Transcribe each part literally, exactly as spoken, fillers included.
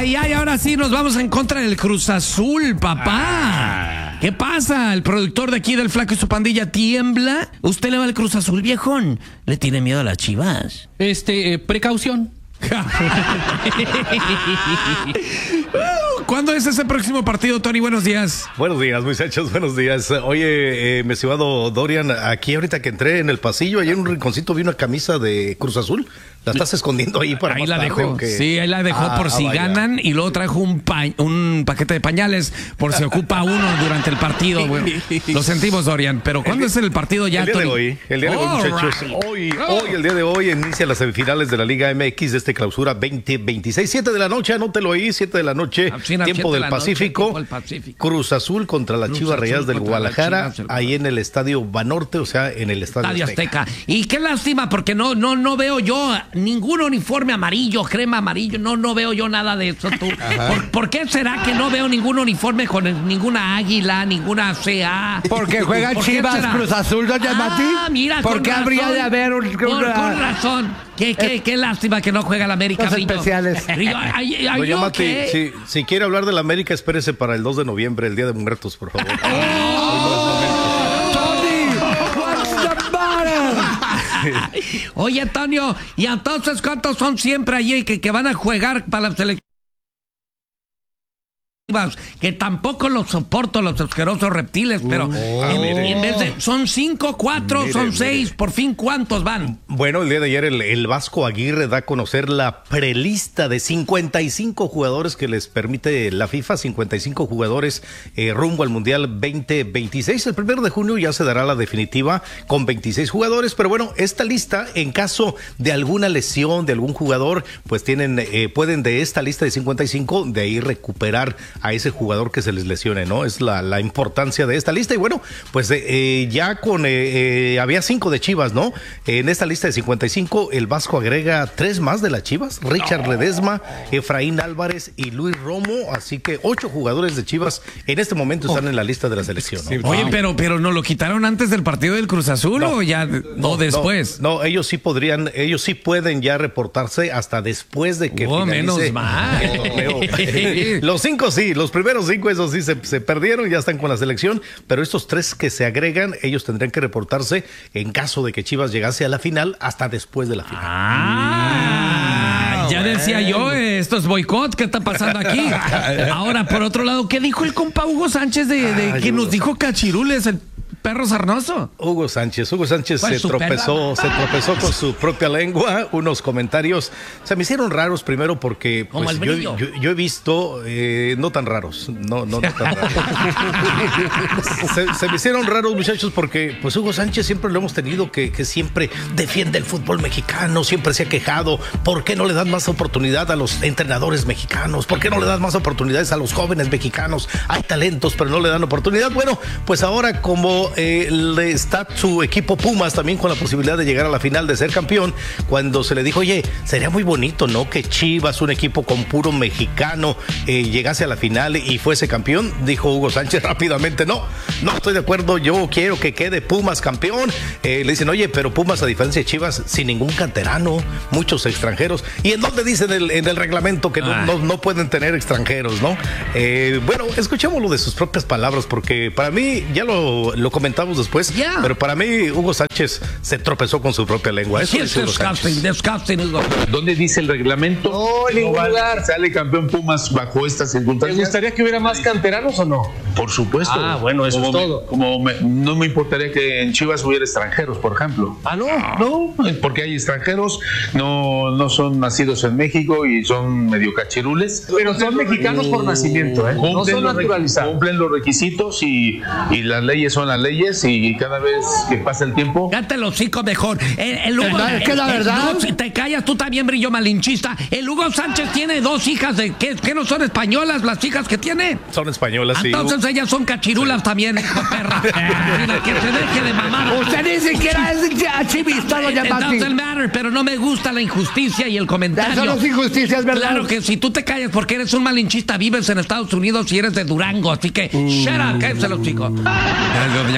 ay, ay, ahora sí nos vamos en contra del Cruz Azul, papá. Ah. ¿Qué pasa? El productor de aquí del Flaco y su pandilla tiembla. ¿Usted le va al Cruz Azul, viejón? ¿Le tiene miedo a las Chivas? Este, eh, precaución. ¿Cuándo es ese próximo partido, Tony? Buenos días. Buenos días, muchachos, buenos días. Oye, eh, mi estimado Dorian, aquí ahorita que entré en el pasillo, allá en un rinconcito vi una camisa de Cruz Azul. ¿La estás escondiendo ahí para ahí más la tarde, dejó. o qué? Sí, ahí la dejó ah, por si vaya. ganan, y luego trajo un, pa un paquete de pañales por si ocupa uno durante el partido. Bueno, lo sentimos, Dorian, pero ¿cuándo es el partido ya, El día Tony? de hoy, el día de hoy, muchachos. Right. Hoy, hoy, el día de hoy, inicia las semifinales de la Liga M X de este clausura veinte veintiséis. siete de la noche, anótelo ahí, siete de la noche, China, tiempo, del Pacífico. Noche, tiempo del Pacífico. Cruz Azul contra las Chivas Rayadas del Guadalajara, ahí en el Estadio Banorte, o sea, en el Estadio, Estadio Azteca. Azteca. Y qué lástima, porque no, no, no veo yo ningún uniforme amarillo, crema amarillo, no, no veo yo nada de eso. ¿Tú? ¿Por, ¿Por qué será que no veo ningún uniforme con el, ninguna águila, ninguna C A? Porque juegan Chivas Cruz Azul, doña Mati. Ah, mira, ¿por qué habría de haber un, por, una... con razón. Qué, qué, qué lástima que no juega el América. Los especiales. Río, ay, ay, doña Mati, si, si quiere hablar del América, espérese para el dos de noviembre, el Día de Muertos, por favor. Oye, Antonio, ¿y entonces cuántos son siempre allí que, que van a jugar para la selección? Que tampoco los soporto, los asquerosos reptiles, pero uh, en, en vez de, son cinco, cuatro, mire, son seis, mire. Por fin, ¿cuántos van? Bueno, el día de ayer el, el Vasco Aguirre da a conocer la prelista de cincuenta y cinco jugadores que les permite la FIFA, cincuenta y cinco jugadores eh, rumbo al Mundial veinte veintiséis. El primero de junio ya se dará la definitiva con veintiséis jugadores, pero bueno, esta lista, en caso de alguna lesión de algún jugador, pues tienen, eh, pueden de esta lista de cincuenta y cinco, de ahí recuperar a ese jugador que se les lesione, ¿no? Es la, la importancia de esta lista. Y bueno, pues eh, ya con, eh, eh, había cinco de Chivas, ¿no? En esta lista de cincuenta y cinco, el Vasco agrega tres más de las Chivas, Richard Ledesma, Efraín Álvarez y Luis Romo, así que ocho jugadores de Chivas en este momento están oh. en la lista de la selección, ¿no? Sí, oye, pero, pero ¿no lo quitaron antes del partido del Cruz Azul no, o ya, no, no después? No, no, ellos sí podrían, ellos sí pueden ya reportarse hasta después de que oh, finalice menos mal. el torneo. Los cinco sí, los primeros cinco, esos sí se, se perdieron, ya están con la selección, pero estos tres que se agregan, ellos tendrían que reportarse en caso de que Chivas llegase a la final, hasta después de la final. Ah, ya bueno. decía yo, esto es boicot, ¿qué está pasando aquí? Ahora, por otro lado, ¿qué dijo el compa Hugo Sánchez de, de Ay, que nos dijo cachirules, el perro sarnoso? Hugo Sánchez, Hugo Sánchez se tropezó, se tropezó con su propia lengua, unos comentarios, se me hicieron raros primero porque pues, yo, yo, yo he visto, eh, no tan raros, no, no, no tan raros. se, se me hicieron raros, muchachos, porque pues Hugo Sánchez siempre lo hemos tenido que, que siempre defiende el fútbol mexicano, siempre se ha quejado, ¿por qué no le dan más oportunidad a los entrenadores mexicanos? ¿Por qué no le dan más oportunidades a los jóvenes mexicanos? Hay talentos, pero no le dan oportunidad. Bueno, pues ahora como Eh, le está su equipo Pumas también con la posibilidad de llegar a la final, de ser campeón, cuando se le dijo, oye, sería muy bonito, ¿no? Que Chivas, un equipo con puro mexicano, eh, llegase a la final y fuese campeón, dijo Hugo Sánchez rápidamente, no, no estoy de acuerdo, yo quiero que quede Pumas campeón. Eh, le dicen, oye, pero Pumas, a diferencia de Chivas, sin ningún canterano, muchos extranjeros. ¿Y en dónde dicen en el, en el reglamento que no, no, no pueden tener extranjeros, no? Eh, bueno, escuchémoslo de sus propias palabras, porque para mí, ya lo, lo comentamos después, yeah. pero para mí Hugo Sánchez se tropezó con su propia lengua. Eso es disgusting, disgusting, Hugo. ¿Dónde dice el reglamento? No, en ningún lugar. Sale campeón Pumas bajo estas circunstancias. ¿Te gustaría que hubiera más canteranos o no? Por supuesto. Ah, bueno, eso como es todo. Me, como me, no me importaría que en Chivas hubiera extranjeros, por ejemplo. Ah, no. No, porque hay extranjeros, no, no son nacidos en México y son medio cachirules. Pero son mexicanos por nacimiento, ¿eh? No son naturalizados. Cumplen los requisitos y, y las leyes son las leyes, y cada vez que pasa el tiempo... Cállate los hocico mejor. El, el Hugo, ¿verdad? Es que la verdad... No, si te callas, tú también, brillo malinchista. El Hugo Sánchez tiene dos hijas de... ¿Qué, qué no son españolas las hijas que tiene? Son españolas, sí. Entonces ellas son cachirulas sí. también, hijo de perra. Mira, que se deje de mamar. Usted ni siquiera es chivista, doña Mati. Doesn't matter, pero no me gusta la injusticia y el comentario. Eso no es injusticia, ¿verdad? Claro que si tú te callas porque eres un malinchista, vives en Estados Unidos y eres de Durango, así que mm. shut up, cállese los chicos. Gracias, doña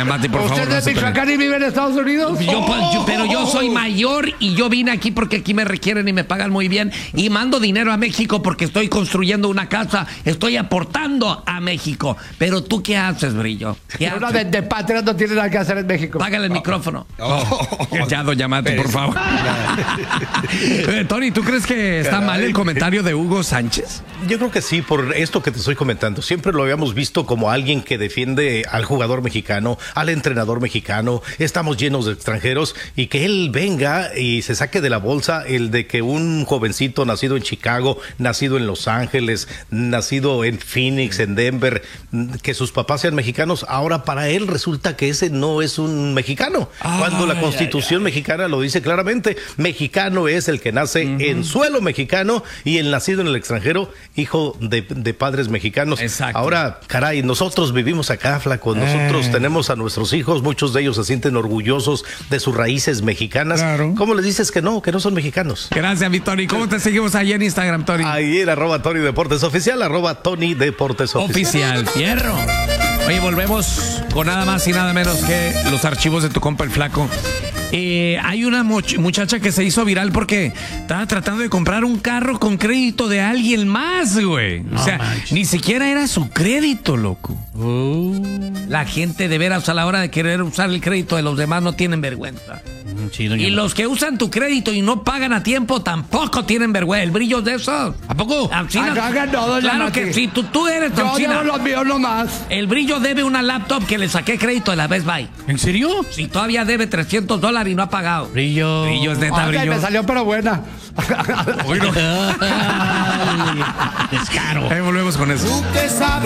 Yamati, por favor. ¿Usted es de Michoacán y vive en Estados Unidos? Yo, pues, yo, pero yo soy mayor y yo vine aquí porque aquí me requieren y me pagan muy bien. Y mando dinero a México porque estoy construyendo una casa. Estoy aportando a México. Pero tú, ¿qué haces, Brillo? ¿Qué Una haces? de, de patria no tiene nada que hacer en México. Págale el micrófono. Oh. Ya, don Yamati, por favor. eh, Tony, ¿tú crees que está mal el comentario de Hugo Sánchez? Yo creo que sí, por esto que te estoy comentando. Siempre lo habíamos visto como alguien que defiende al jugador mexicano, al entrenador mexicano. Estamos llenos de extranjeros y que él venga y se saque de la bolsa el de que un jovencito nacido en Chicago, nacido en Los Ángeles, nacido en Phoenix, en Denver, que sus papás sean mexicanos. Ahora para él resulta que ese no es un mexicano. Ay, cuando la Constitución ay, ay. mexicana lo dice claramente, mexicano es el que nace uh-huh. en suelo mexicano y el nacido en el extranjero, hijo de, de padres mexicanos. Exacto. Ahora, caray, nosotros vivimos acá, flaco, nosotros eh. tenemos a nuestros hijos, muchos de ellos se sienten orgullosos de sus raíces mexicanas. Claro. ¿Cómo les dices que no, que no son mexicanos? Gracias, mi Tony. ¿Cómo te seguimos ahí en Instagram, Tony? Ahí en arroba Tony Deportes Oficial, arroba Tony Deportes Oficial. Oficial, fierro. Oye, volvemos con nada más y nada menos que los archivos de tu compa el Flaco. Eh, hay una much- muchacha que se hizo viral porque estaba tratando de comprar un carro con crédito de alguien más, güey. No, o sea, manches. Ni siquiera era su crédito, loco. Uh. La gente de veras a la hora de querer usar el crédito de los demás no tienen vergüenza. Sí, y los que usan tu crédito y no pagan a tiempo tampoco tienen vergüenza. El Brillo de eso. ¿A poco? China, Hagan todo, claro que sí. Tú, tú eres Yo China. debo los míos nomás. El Brillo debe una laptop que le saqué crédito de la Best Buy. ¿En serio? Sí, todavía debe trescientos dólares y no ha pagado. Brillo. Brillo es neta, Okay, Brillo. me salió pero buena. Bueno. Es caro. Ahí volvemos con eso.